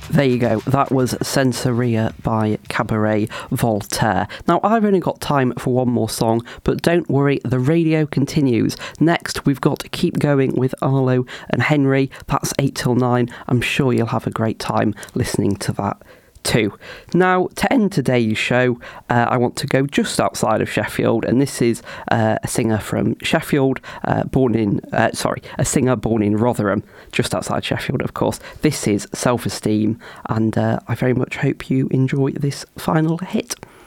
There you go. That was Sensoria by Cabaret Voltaire. Now, I've only got time for one more song, but don't worry, the radio continues. Next, we've got Keep Going with Arlo and Henry. That's 8 till 9. I'm sure you'll have a great time listening to that too. Now, to end today's show, I want to go just outside of Sheffield, and this is a singer from Sheffield, a singer born in Rotherham, just outside Sheffield, of course. This is Self Esteem, and I very much hope you enjoy this final hit.